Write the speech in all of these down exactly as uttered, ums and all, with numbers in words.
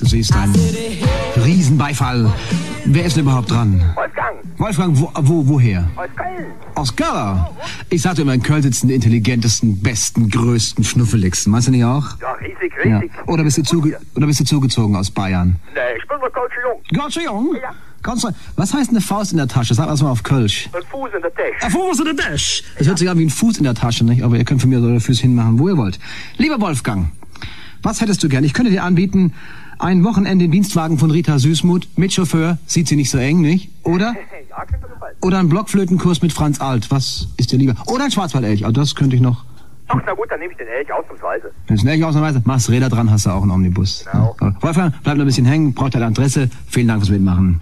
Du siehst einen Riesenbeifall. Wer ist denn überhaupt dran? Wolfgang. Wolfgang, wo, wo, woher? Aus Köln. Aus Köln? Ich sagte immer, in Köln sitzen die intelligentesten, besten, größten, schnuffeligsten. Meinst du nicht auch? Ja, riesig, riesig. Ja. Oder, bist du zuge- oder bist du zugezogen aus Bayern? Nee, ich bin noch ganz jung. Ganz jung? Ja. Ganz, was heißt eine Faust in der Tasche? Sag das mal auf Kölsch. Ein Fuß in der Tasche. Ein Fuß in der Tasche. Das hört sich an wie ein Fuß in der Tasche, nicht? Aber ihr könnt von mir so eure Füße hinmachen, wo ihr wollt. Lieber Wolfgang, was hättest du gern? Ich könnte dir anbieten, ein Wochenende im Dienstwagen von Rita Süßmuth mit Chauffeur, sieht sie nicht so eng, nicht? Oder? Ja, könnte gefallen. Oder ein Blockflötenkurs mit Franz Alt, was ist dir lieber? Oder ein Schwarzwaldelch, also das könnte ich noch. Ach, na gut, dann nehme ich den Elch ausnahmsweise. Wenn es ein Elch ausnahmsweise, machst Räder dran, hast du auch einen Omnibus. Genau. Ja. Wolfgang, bleib noch ein bisschen hängen, braucht deine Adresse. Vielen Dank fürs Mitmachen.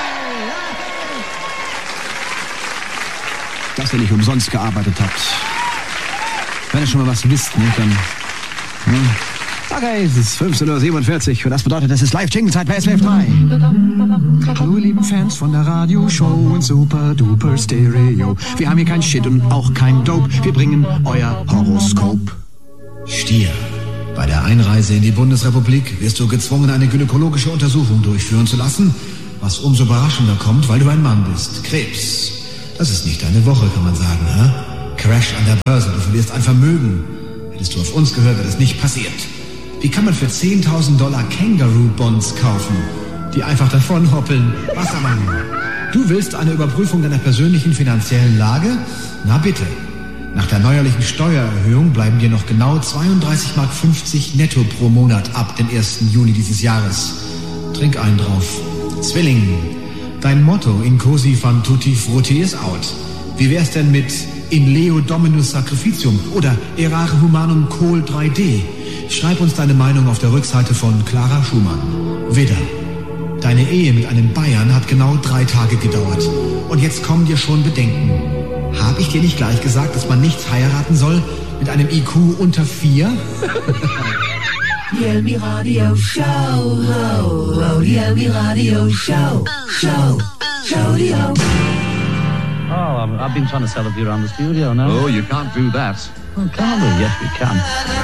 Dass ihr nicht umsonst gearbeitet habt. Wenn ihr schon mal was wisst, ne, dann... Hm. Okay, es ist fünfzehn Uhr siebenundvierzig und das bedeutet, es ist Live-Jingle-Zeit bei S W F drei. Hallo, ihr lieben Fans von der Radioshow und Super Duper Stereo. Wir haben hier kein Shit und auch kein Dope. Wir bringen euer Horoskop. Stier. Bei der Einreise in die Bundesrepublik wirst du gezwungen, eine gynäkologische Untersuchung durchführen zu lassen, was umso überraschender kommt, weil du ein Mann bist. Krebs. Das ist nicht deine Woche, kann man sagen, hä? Crash an der Börse, du verlierst ein Vermögen. Hättest du auf uns gehört, wäre das nicht passiert. Wie kann man für zehntausend Dollar Kangaroo-Bonds kaufen, die einfach davon hoppeln? Wassermann. Du willst eine Überprüfung deiner persönlichen finanziellen Lage? Na bitte. Nach der neuerlichen Steuererhöhung bleiben dir noch genau zweiunddreißig Mark fünfzig netto pro Monat ab dem ersten Juli dieses Jahres. Trink einen drauf. Zwilling. Dein Motto in Cosi fan tutti frutti ist out. Wie wär's denn mit In Leo Dominus Sacrificium oder Errare Humanum Col drei D? Schreib uns deine Meinung auf der Rückseite von Clara Schumann. Widder. Deine Ehe mit einem Bayern hat genau drei Tage gedauert. Und jetzt kommen dir schon Bedenken. Hab ich dir nicht gleich gesagt, dass man nichts heiraten soll mit einem I Q unter vier? Die Elmi Radio Show, ho, ho, die Elmi Radio Show, Show, Show, die Ho. Oh, I've, I've been trying to sell a beer around the studio now. Oh, you can't do that. Oh, can we? Yes, we can.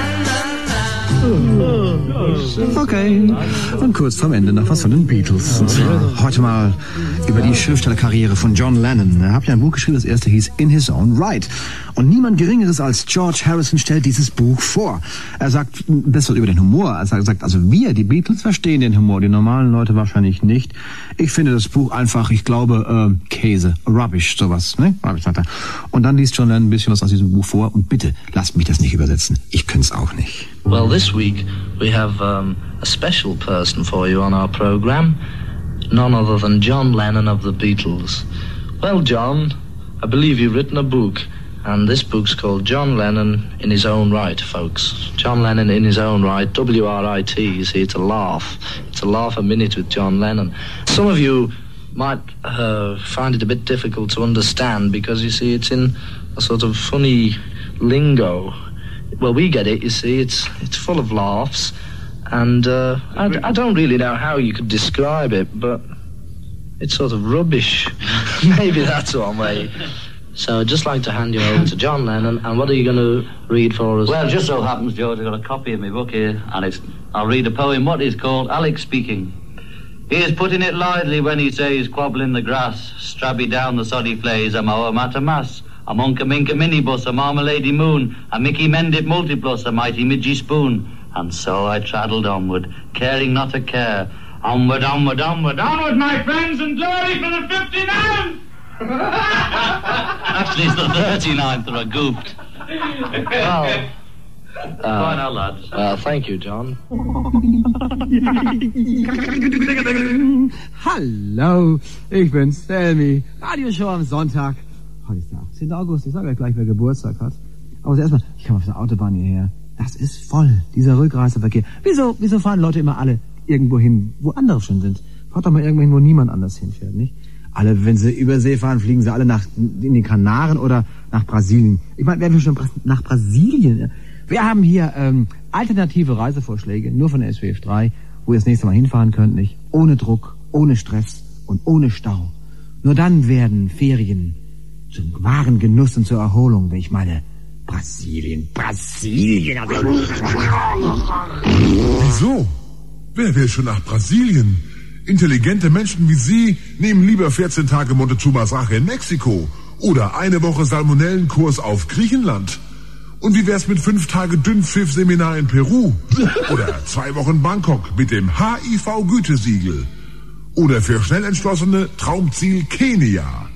Okay, und kurz vorm Ende noch was von den Beatles. Und zwar heute mal über die Schriftstellerkarriere von John Lennon. Er hat ja ein Buch geschrieben, das erste hieß In His Own Right. Und niemand Geringeres als George Harrison stellt dieses Buch vor. Er sagt besser über den Humor. Er sagt, also wir, die Beatles, verstehen den Humor, die normalen Leute wahrscheinlich nicht. Ich finde das Buch einfach, ich glaube, äh, Käse, Rubbish, sowas. Ne? Rubbish, sagt er. Und dann liest John Lennon ein bisschen was aus diesem Buch vor. Und bitte, lasst mich das nicht übersetzen. Ich könnte es auch nicht. Well, this week we have um, a special person for you on our program, none other than John Lennon of the Beatles. Well, John, I believe you've written a book, and this book's called John Lennon in His Own Right, folks. John Lennon in His Own Right, W R I T, you see, it's a laugh. It's a laugh a minute with John Lennon. Some of you might uh, find it a bit difficult to understand because, you see, it's in a sort of funny lingo. Well, we get it, you see, it's it's full of laughs, and uh, I, I don't really know how you could describe it, but it's sort of rubbish. Maybe that's one way. So I'd just like to hand you over to John Lennon, and what are you going to read for us? Well, it just so happens, George, I've got a copy of my book here, and it's, I'll read a poem, what is called Alex Speaking. He is putting it lightly when he says, quabbling the grass, strabby down the soddy flays, I'm our matamass. A monka minka minibus, a marmalady moon, a Mickey Mendip multiplus, a mighty midgy spoon. And so I traddled onward, caring not a care. Onward, onward, onward, onward, my friends, and glory for the fifty-ninth! Actually, it's the thirty-ninth, or I goofed. Well, uh, Fine, out, lads. uh, thank you, John. Hallo, ich bin's, Selmi. Radioshow am Sonntag. Heute ist der achtzehnten August, ich sage euch gleich, wer Geburtstag hat. Aber erstmal, ich komme auf der Autobahn hierher. Das ist voll, dieser Rückreiseverkehr. Wieso, wieso fahren Leute immer alle irgendwo hin, wo andere schon sind? Fahrt doch mal irgendwo hin, wo niemand anders hinfährt, nicht? Alle, wenn sie über See fahren, fliegen sie alle nach in die Kanaren oder nach Brasilien. Ich meine, wer will schon nach Brasilien? Wir haben hier ähm, alternative Reisevorschläge, nur von der S W F drei, wo ihr das nächste Mal hinfahren könnt, nicht? Ohne Druck, ohne Stress und ohne Stau. Nur dann werden Ferien zum wahren Genuss und zur Erholung, wenn ich meine Brasilien, Brasilien. Wieso? Wer will schon nach Brasilien? Intelligente Menschen wie Sie nehmen lieber vierzehn Tage Montezumas Rache in Mexiko oder eine Woche Salmonellenkurs auf Griechenland. Und wie wär's mit fünf Tage Dünnpfiff-Seminar in Peru? Oder zwei Wochen Bangkok mit dem H I V-Gütesiegel? Oder für Schnellentschlossene Traumziel Kenia?